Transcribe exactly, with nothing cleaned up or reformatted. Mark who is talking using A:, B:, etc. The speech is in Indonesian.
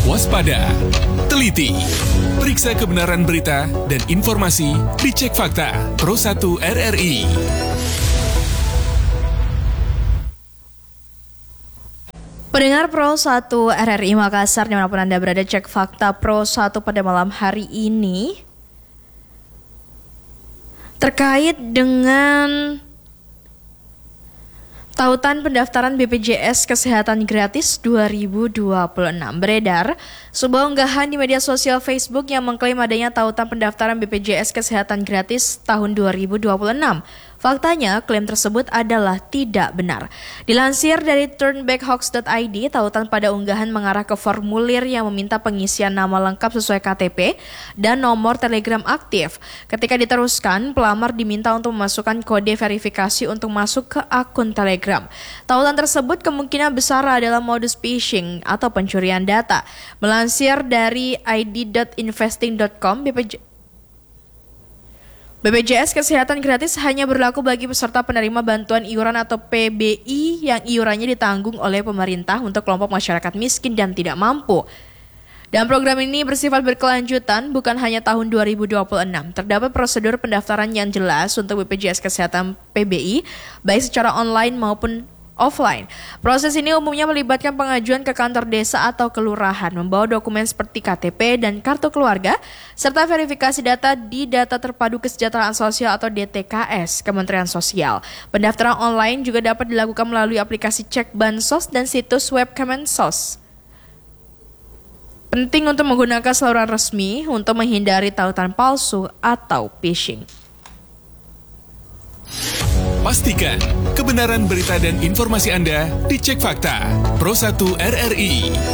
A: Waspada, teliti, periksa kebenaran berita dan informasi dicek fakta Pro satu R R I.
B: Pendengar Pro satu R R I Makassar dimanapun Anda berada, cek fakta Pro satu pada malam hari ini terkait dengan tautan pendaftaran B P J S Kesehatan Gratis dua ribu dua puluh enam. Beredar sebuah unggahan di media sosial Facebook yang mengklaim adanya tautan pendaftaran B P J S Kesehatan Gratis tahun dua ribu dua puluh enam. Faktanya, klaim tersebut adalah tidak benar. Dilansir dari turnbackhoax dot I D, tautan pada unggahan mengarah ke formulir yang meminta pengisian nama lengkap sesuai K T P dan nomor Telegram aktif. Ketika diteruskan, pelamar diminta untuk memasukkan kode verifikasi untuk masuk ke akun Telegram. Tautan tersebut kemungkinan besar adalah modus phishing atau pencurian data. Melansir dari I D dot investing dot com, B P J B P J S Kesehatan Gratis hanya berlaku bagi peserta penerima bantuan iuran atau P B I yang iurannya ditanggung oleh pemerintah untuk kelompok masyarakat miskin dan tidak mampu. Dan program ini bersifat berkelanjutan, bukan hanya tahun dua ribu dua puluh enam. Terdapat prosedur pendaftaran yang jelas untuk B P J S Kesehatan P B I, baik secara online maupun offline. Proses ini umumnya melibatkan pengajuan ke kantor desa atau kelurahan, membawa dokumen seperti K T P dan kartu keluarga, serta verifikasi data di Data Terpadu Kesejahteraan Sosial atau D T K S Kementerian Sosial. Pendaftaran online juga dapat dilakukan melalui aplikasi Cek Bansos dan situs web Kemensos. Penting untuk menggunakan saluran resmi untuk menghindari tautan palsu atau phishing.
A: Pastikan kebenaran berita dan informasi Anda dicek fakta Pro satu R R I.